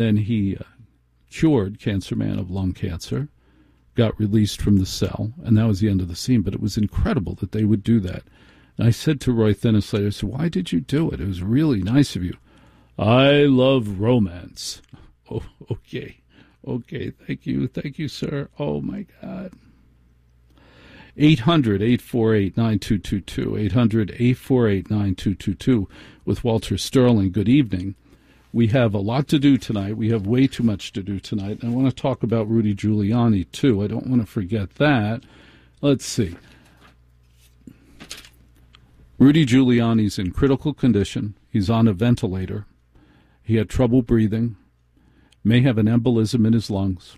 Then he cured Cancer Man of lung cancer, got released from the cell, and that was the end of the scene. But it was incredible that they would do that. And I said to Roy Thinnis later, I said, why did you do it? It was really nice of you. I love romance. Oh, okay. Okay, thank you, sir. Oh, my God. 800-848-9222, 800-848-9222 with Walter Sterling. Good evening. We have a lot to do tonight. We have way too much to do tonight. And I want to talk about Rudy Giuliani, too. I don't want to forget that. Let's see. Rudy Giuliani's in critical condition. He's on a ventilator. He had trouble breathing, may have an embolism in his lungs,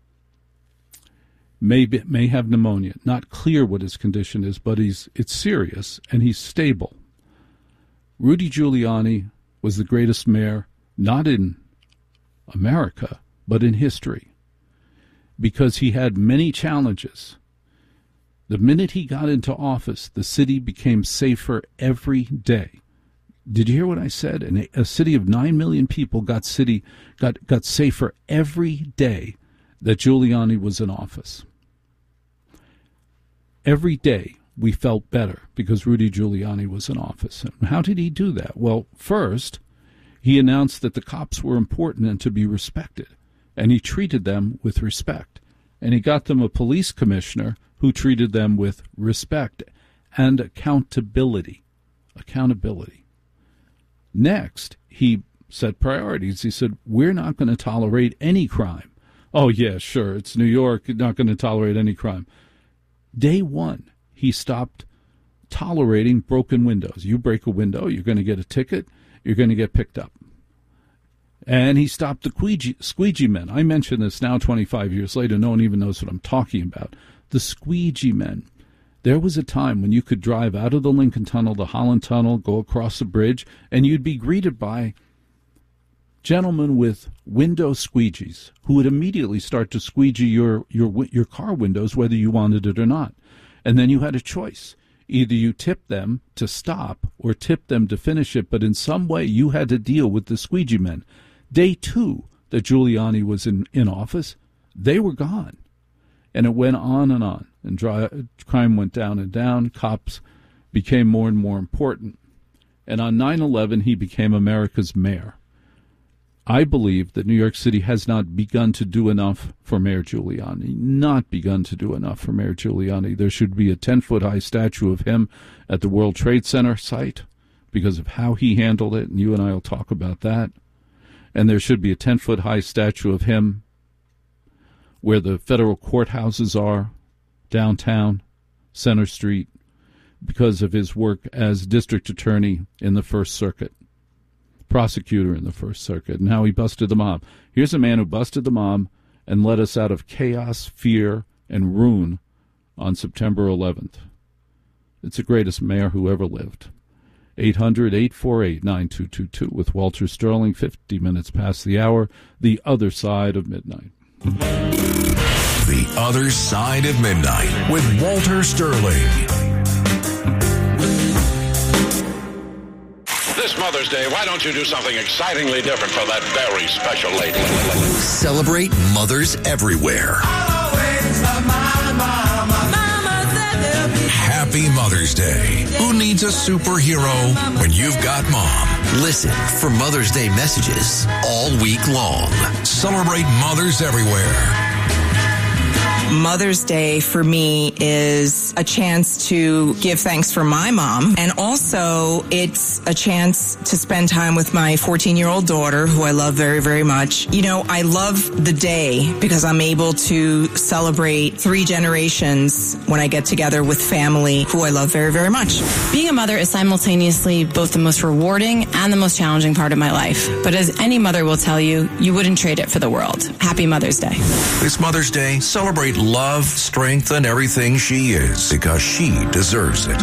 may have pneumonia. Not clear what his condition is, but it's serious, and he's stable. Rudy Giuliani was the greatest mayor, not in America, but in history, because he had many challenges. The minute he got into office, the city became safer every day. Did you hear what I said? A city of 9 million people got safer every day that Giuliani was in office. Every day we felt better because Rudy Giuliani was in office. And how did he do that? Well, first, he announced that the cops were important and to be respected, and he treated them with respect. And he got them a police commissioner who treated them with respect and accountability. Next, he set priorities. He said, we're not going to tolerate any crime. Oh, yeah, sure, it's New York, not going to tolerate any crime. Day one, he stopped tolerating broken windows. You break a window, you're going to get a ticket, you're going to get picked up. And he stopped the squeegee men. I mention this now 25 years later. No one even knows what I'm talking about. The squeegee men. There was a time when you could drive out of the Lincoln Tunnel, the Holland Tunnel, go across the bridge, and you'd be greeted by gentlemen with window squeegees who would immediately start to squeegee your car windows, whether you wanted it or not. And then you had a choice. Either you tipped them to stop or tipped them to finish it, but in some way you had to deal with the squeegee men. Day two that Giuliani was in office, they were gone. And it went on, and crime went down and down. Cops became more and more important. And on 9/11, he became America's mayor. I believe that New York City has not begun to do enough for Mayor Giuliani. Not begun to do enough for Mayor Giuliani. There should be a 10-foot-high statue of him at the World Trade Center site because of how he handled it, and you and I will talk about that. And there should be a 10-foot-high statue of him where the federal courthouses are, downtown, Center Street, because of his work as district attorney in the First Circuit, prosecutor in the First Circuit, and how he busted the mob. Here's a man who busted the mob and led us out of chaos, fear, and ruin on September 11th. It's the greatest mayor who ever lived. 800-848-9222 with Walter Sterling, 50 minutes past the hour, the other side of midnight. The Other Side of Midnight with Walter Sterling. This Mother's Day, why don't you do something excitingly different for that very special lady? Celebrate mothers everywhere. Happy Mother's Day. Who needs a superhero when you've got mom? Listen for Mother's Day messages all week long. Celebrate mothers everywhere. Mother's Day for me is a chance to give thanks for my mom, and also it's a chance to spend time with my 14-year-old daughter, who I love very, very much. You know, I love the day because I'm able to celebrate 3 generations when I get together with family who I love very, very much. Being a mother is simultaneously both the most rewarding and the most challenging part of my life. But as any mother will tell you, you wouldn't trade it for the world. Happy Mother's Day. This Mother's Day, celebrate love, strength, and everything she is, because she deserves it.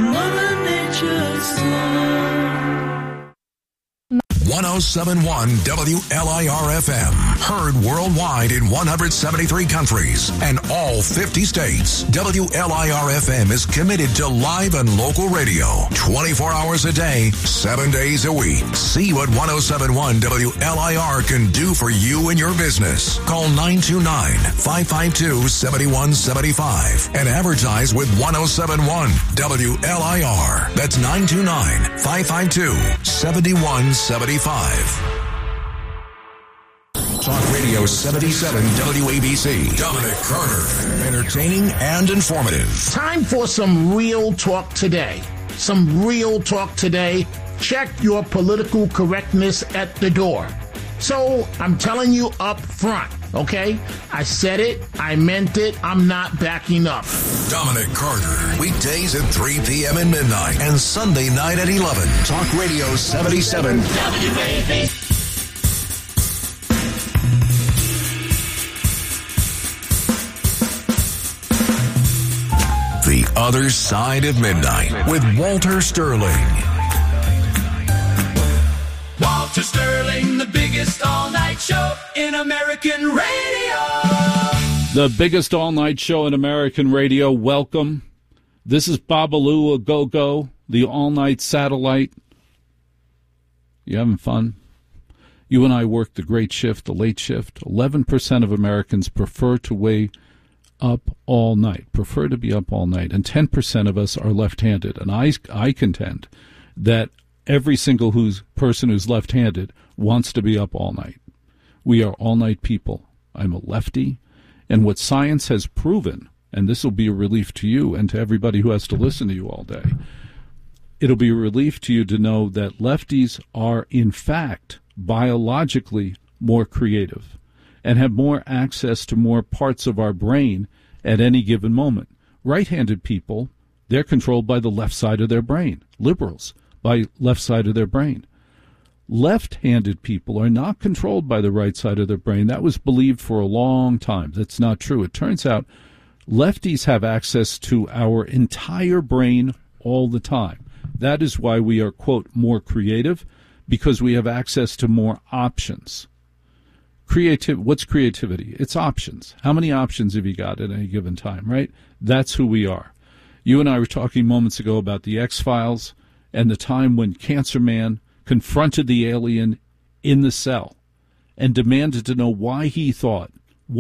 1071 WLIR-FM. Heard worldwide in 173 countries and all 50 states. WLIR-FM is committed to live and local radio 24 hours a day, 7 days a week. See what 1071 WLIR can do for you and your business. Call 929-552-7175 and advertise with 1071 WLIR. That's 929-552-7175. Talk Radio 77 WABC. Dominic Carter. Entertaining and informative. Time for some real talk today. Some real talk today. Check your political correctness at the door. So I'm telling you up front, okay? I said it. I meant it. I'm not backing up. Dominic Carter. Weekdays at 3 p.m. and midnight and Sunday night at 11. Talk Radio 77 WABC. The Other Side of Midnight with Walter Sterling. Walter Sterling, the biggest all-night show in American radio. The biggest all-night show in American radio. Welcome. This is Babalu a Go-Go, the all-night satellite. You having fun? You and I work the great shift, the late shift. 11% of Americans prefer to wake up all night, prefer to be up all night, and 10% of us are left-handed. And I contend that every single person who's left-handed wants to be up all night. We are all-night people. I'm a lefty, and what science has proven, and this will be a relief to you and to everybody who has to listen to you all day, it'll be a relief to you to know that lefties are, in fact, biologically more creative and have more access to more parts of our brain at any given moment. Right-handed people, they're controlled by the left side of their brain. Liberals, by left side of their brain. Left-handed people are not controlled by the right side of their brain. That was believed for a long time. That's not true. It turns out lefties have access to our entire brain all the time. That is why we are, quote, more creative, because we have access to more options. What's creativity? It's options. How many options have you got at any given time, right? That's who we are. You and I were talking moments ago about the X-Files and the time when Cancer Man confronted the alien in the cell and demanded to know why he thought,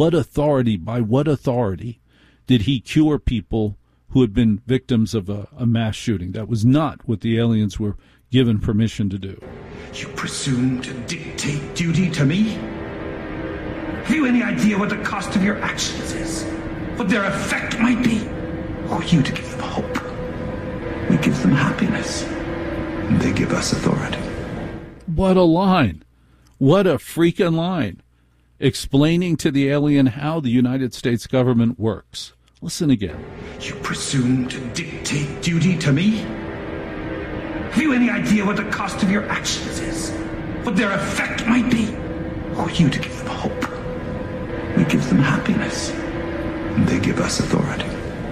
by what authority did he cure people who had been victims of a mass shooting? That was not what the aliens were given permission to do. You presume to dictate duty to me? Have you any idea what the cost of your actions is? What their effect might be? Or are you to give them hope? We give them happiness, and they give us authority. What a line. What a freaking line. Explaining to the alien how the United States government works. Listen again. You presume to dictate duty to me? Have you any idea what the cost of your actions is? What their effect might be? Or are you to give them hope? We give them happiness, and they give us authority.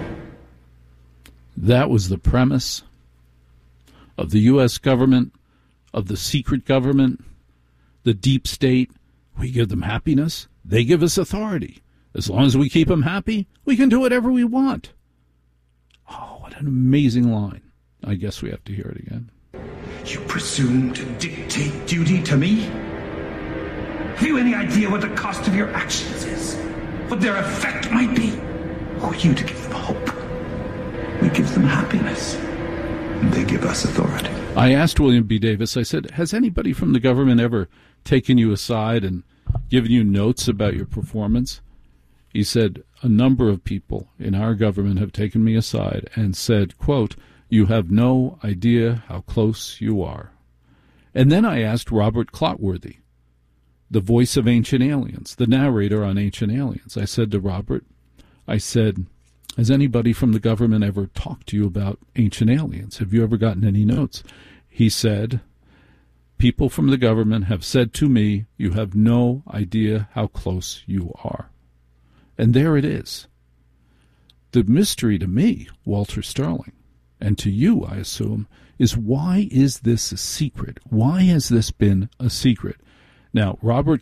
That was the premise of the U.S. government, of the secret government, the deep state. We give them happiness, they give us authority. As long as we keep them happy, we can do whatever we want. Oh, what an amazing line. I guess we have to hear it again. You presume to dictate duty to me? Have you any idea what the cost of your actions is? What their effect might be? Or are you to give them hope? We give them happiness, and they give us authority. I asked William B. Davis, I said, has anybody from the government ever taken you aside and given you notes about your performance? He said, a number of people in our government have taken me aside and said, quote, you have no idea how close you are. And then I asked Robert Clotworthy, the voice of Ancient Aliens, the narrator on Ancient Aliens. I said to Robert, has anybody from the government ever talked to you about Ancient Aliens? Have you ever gotten any notes? He said, people from the government have said to me, you have no idea how close you are. And there it is. The mystery to me, Walter Sterling, and to you, I assume, is why is this a secret? Why has this been a secret? Now, Ross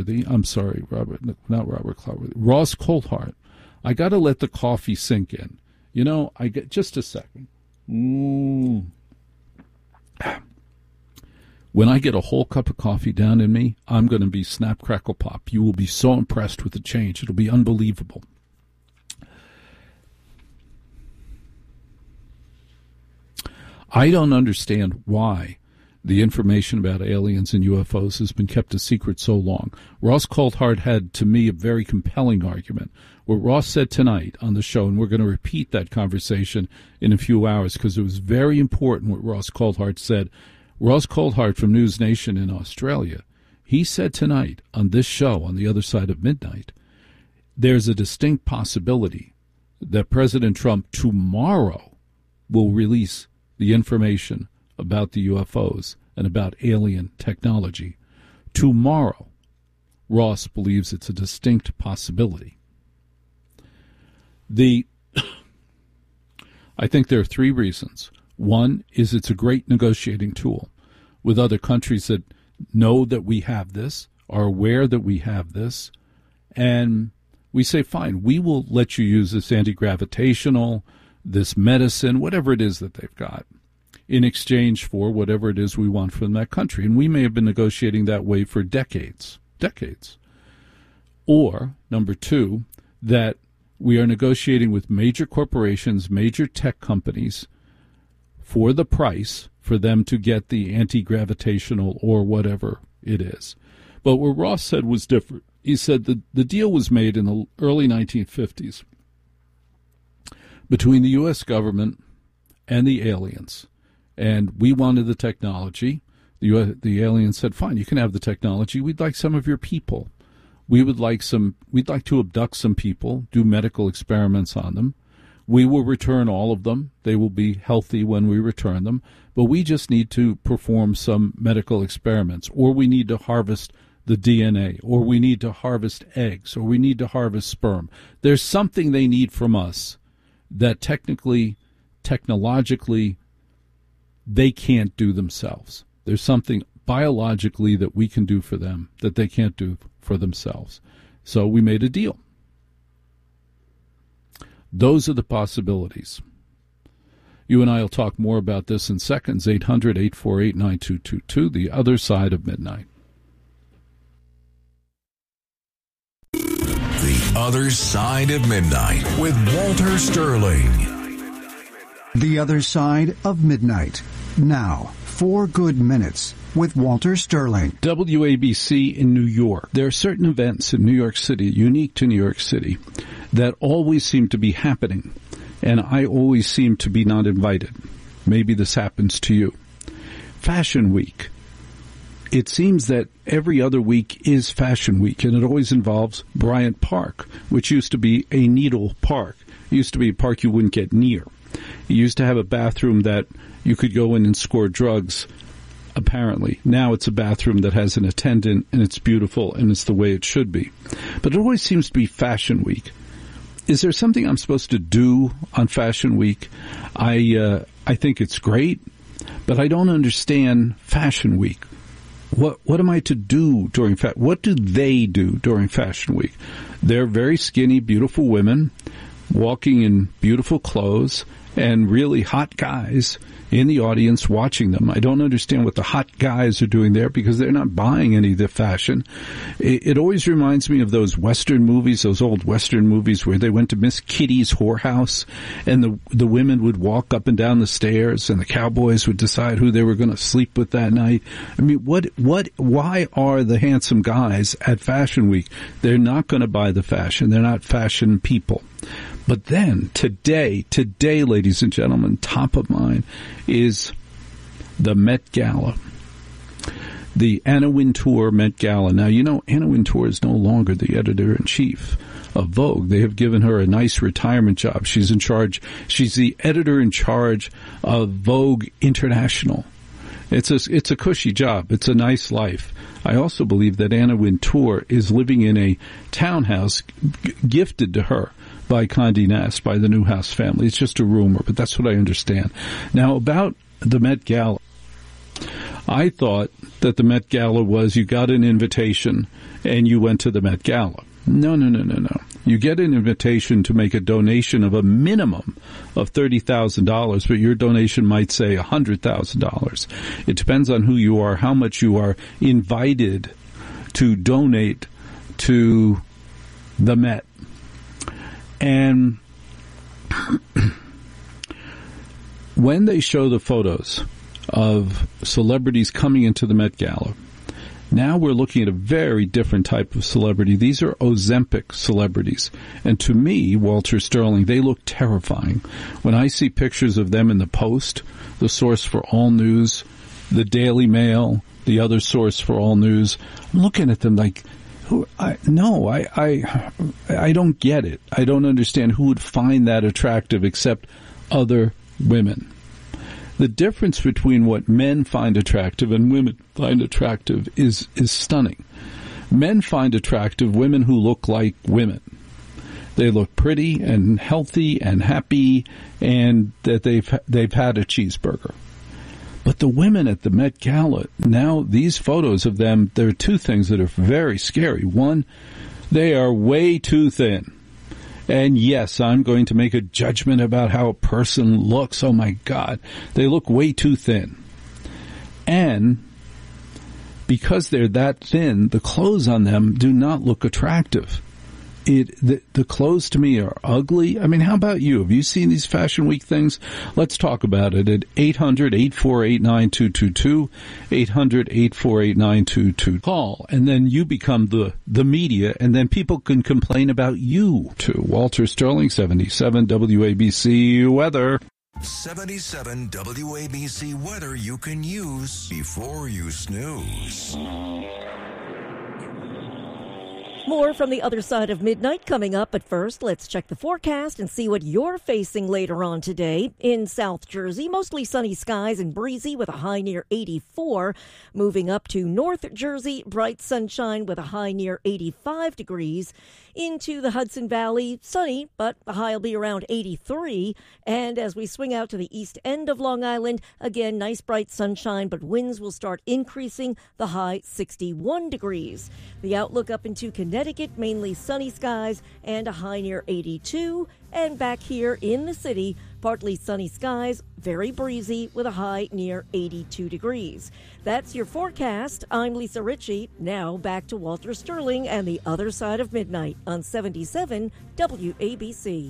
Coulthart, I got to let the coffee sink in. You know, I get just a second. When I get a whole cup of coffee down in me, I'm going to be snap, crackle, pop. You will be so impressed with the change. It'll be unbelievable. I don't understand why the information about aliens and UFOs has been kept a secret so long. Ross Coulthart had, to me, a very compelling argument. What Ross said tonight on the show, and we're going to repeat that conversation in a few hours because it was very important what Ross Coulthart said. Ross Coulthart from News Nation in Australia, he said tonight on this show, On the Other Side of Midnight, there's a distinct possibility that President Trump tomorrow will release the information about the UFOs and about alien technology. Tomorrow, Ross believes it's a distinct possibility. I think there are three reasons. One is it's a great negotiating tool with other countries that know that we have this, are aware that we have this, and we say, fine, we will let you use this anti-gravitational, this medicine, whatever it is that they've got, in exchange for whatever it is we want from that country. And we may have been negotiating that way for decades. Or, number two, that we are negotiating with major corporations, major tech companies, for the price for them to get the anti-gravitational or whatever it is. But what Ross said was different. He said the deal was made in the early 1950s between the U.S. government and the aliens. And we wanted the technology. The aliens said, fine, you can have the technology. We'd like some of your people. We'd like to abduct some people, do medical experiments on them. We will return all of them. They will be healthy when we return them. But we just need to perform some medical experiments, or we need to harvest the DNA, or we need to harvest eggs, or we need to harvest sperm. There's something they need from us that technologically, they can't do themselves. There's something biologically that we can do for them that they can't do for themselves. So we made a deal. Those are the possibilities. You and I will talk more about this in seconds. 800-848-9222, The Other Side of Midnight. The Other Side of Midnight with Walter Sterling. The Other Side of Midnight. Now, 4 good minutes with Walter Sterling. WABC in New York. There are certain events in New York City, unique to New York City, that always seem to be happening, and I always seem to be not invited. Maybe this happens to you. Fashion Week. It seems that every other week is Fashion Week, and it always involves Bryant Park, which used to be a needle park. It used to be a park you wouldn't get near. It used to have a bathroom that you could go in and score drugs, apparently. Now it's a bathroom that has an attendant, and it's beautiful, and it's the way it should be. But it always seems to be Fashion Week. Is there something I'm supposed to do on Fashion Week? I think it's great, but I don't understand Fashion Week. What am I to do during what do they do during Fashion Week? They're very skinny, beautiful women walking in beautiful clothes and really hot guys in the audience watching them. I don't understand what the hot guys are doing there because they're not buying any of the fashion. It always reminds me of those Western movies, those old Western movies where they went to Miss Kitty's whorehouse and the women would walk up and down the stairs and the cowboys would decide who they were going to sleep with that night. I mean, why are the handsome guys at Fashion Week? They're not going to buy the fashion. They're not fashion people. But then, today, ladies and gentlemen, top of mind is the Met Gala. The Anna Wintour Met Gala. Now, you know, Anna Wintour is no longer the editor-in-chief of Vogue. They have given her a nice retirement job. She's in charge. She's the editor-in-charge of Vogue International. It's a cushy job. It's a nice life. I also believe that Anna Wintour is living in a townhouse gifted to her by Condé Nast, by the Newhouse family. It's just a rumor, but that's what I understand. Now, about the Met Gala, I thought that the Met Gala was you got an invitation and you went to the Met Gala. No. You get an invitation to make a donation of a minimum of $30,000, but your donation might say $100,000. It depends on who you are, how much you are invited to donate to the Met. And when they show the photos of celebrities coming into the Met Gala, now we're looking at a very different type of celebrity. These are Ozempic celebrities. And to me, Walter Sterling, they look terrifying. When I see pictures of them in the Post, the source for all news, the Daily Mail, the other source for all news, I'm looking at them like, I don't get it. I don't understand who would find that attractive except other women. The difference between what men find attractive and women find attractive is stunning. Men find attractive women who look like women. They look pretty and healthy and happy, and that they've had a cheeseburger. But the women at the Met Gala, now these photos of them, there are two things that are very scary. One, they are way too thin. And yes, I'm going to make a judgment about how a person looks. Oh my God, they look way too thin. And because they're that thin, the clothes on them do not look attractive. The clothes to me are ugly. I mean, how about you? Have you seen these Fashion Week things? Let's talk about it at 800-848-9222, 800-848-9222. Call, and then you become the media, and then people can complain about you, too. Walter Sterling, 77 WABC Weather. 77 WABC Weather you can use before you snooze. More from the other side of midnight coming up, but first, let's check the forecast and see what you're facing later on today. In South Jersey, mostly sunny skies and breezy with a high near 84. Moving up to North Jersey, bright sunshine with a high near 85 degrees. Into the Hudson Valley, sunny, but the high will be around 83. And as we swing out to the east end of Long Island, again, nice bright sunshine, but winds will start increasing, the high 61 degrees. The outlook up into Connecticut, mainly sunny skies and a high near 82. And back here in the city, partly sunny skies, very breezy with a high near 82 degrees. That's your forecast. I'm Lisa Ritchie. Now back to Walter Sterling and the other side of midnight on 77 WABC.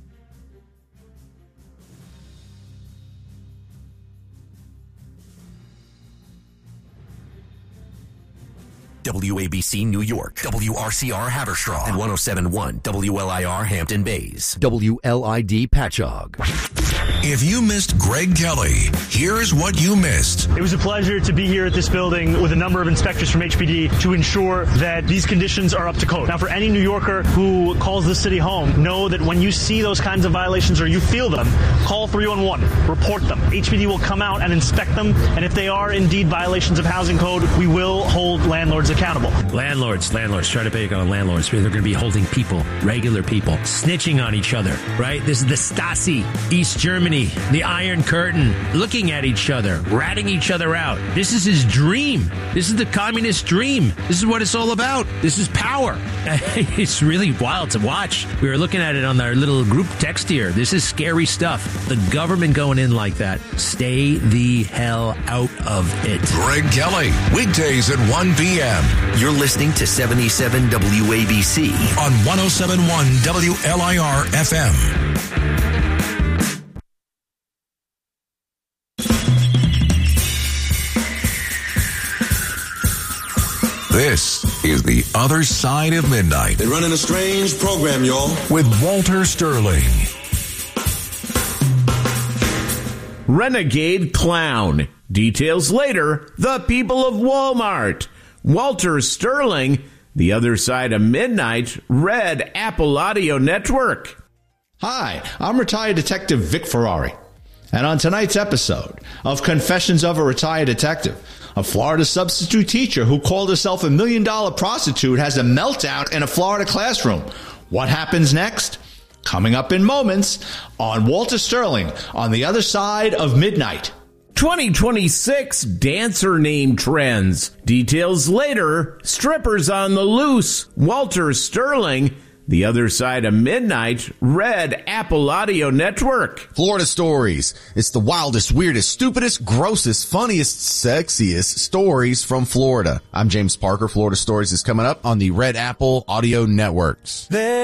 WABC New York, WRCR Haverstraw, and 107.1 WLIR Hampton Bays, WLID Patchogue. If you missed Greg Kelly, here's what you missed. It was a pleasure to be here at this building with a number of inspectors from HPD to ensure that these conditions are up to code. Now, for any New Yorker who calls this city home, know that when you see those kinds of violations or you feel them, call 311, report them. HPD will come out and inspect them, and if they are indeed violations of housing code, we will hold landlords accountable. Landlords, try to pick on landlords. They're going to be holding people, regular people, snitching on each other, right? This is the Stasi, East Germany, the Iron Curtain, looking at each other, ratting each other out. This is his dream. This is the communist dream. This is what it's all about. This is power. It's really wild to watch. We were looking at it on our little group text here. This is scary stuff. The government going in like that. Stay the hell out of it. Greg Kelly, weekdays at 1 p.m. You're listening to 77 WABC on 107.1 WLIR FM. This is The Other Side of Midnight. They're running a strange program, y'all. With Walter Sterling. Renegade clown. Details later. The people of Walmart. Walter Sterling. The Other Side of Midnight. Red Apple Audio Network. Hi, I'm retired Detective Vic Ferrari. And on tonight's episode of Confessions of a Retired Detective, a Florida substitute teacher who called herself $1 million prostitute has a meltdown in a Florida classroom. What happens next? Coming up in moments on Walter Sterling on the Other Side of Midnight. 2026 dancer name trends. Details later. Strippers on the loose. Walter Sterling. The Other Side of Midnight. Red Apple Audio Network. Florida Stories. It's the wildest, weirdest, stupidest, grossest, funniest, sexiest stories from Florida. I'm James Parker. Florida Stories is coming up on the Red Apple Audio Networks.